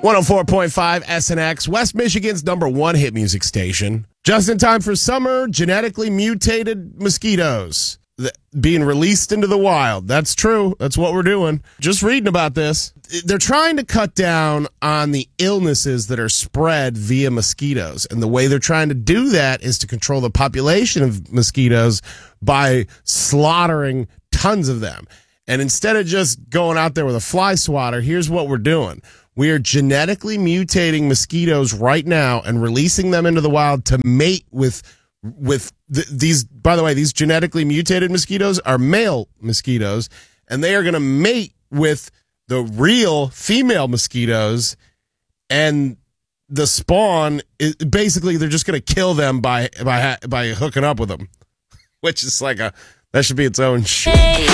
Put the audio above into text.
104.5 SNX, West Michigan's #1 hit music station. Just in time for summer, genetically mutated mosquitoes being released into the wild. That's true. That's what we're doing. Just reading about this. They're trying to cut down on the illnesses that are spread via mosquitoes. And the way they're trying to do that is to control the population of mosquitoes by slaughtering tons of them. And instead of just going out there with a fly swatter, here's what we're doing. We are genetically mutating mosquitoes right now and releasing them into the wild to mate with these. By the way, these genetically mutated mosquitoes are male mosquitoes, and they are going to mate with the real female mosquitoes, and the spawn is basically they're just going to kill them by hooking up with them, which is like that should be its own shit.